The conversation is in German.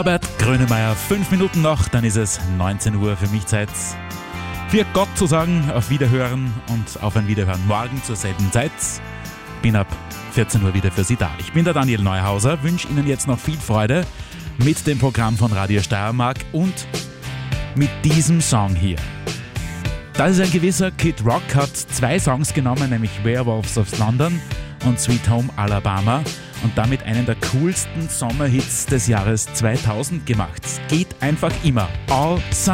Robert Grönemeyer, 5 Minuten noch, dann ist es 19 Uhr. Für mich Zeit, für Gott zu sagen, auf Wiederhören und auf ein Wiederhören morgen zur selben Zeit. Bin ab 14 Uhr wieder für Sie da. Ich bin der Daniel Neuhauser, wünsche Ihnen jetzt noch viel Freude mit dem Programm von Radio Steiermark und mit diesem Song hier. Das ist ein gewisser Kid Rock, hat 2 Songs genommen, nämlich Werewolves of London und Sweet Home Alabama, und damit einen der coolsten Sommerhits des Jahres 2000 gemacht. Geht einfach immer. All